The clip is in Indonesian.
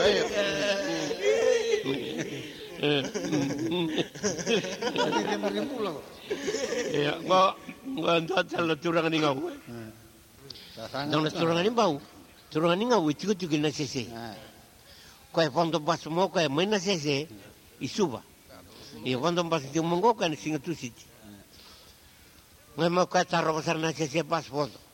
Ya, kok ndadal turangan ning aku. Nang turangan ini bau. Turangan ini ngawu juga na sese. Kaya quando passo mo kaya may na sese isuba. E quando passo di mongo kaya singa tu siti. Ngai mo kaya taro pasar na sese pas foto.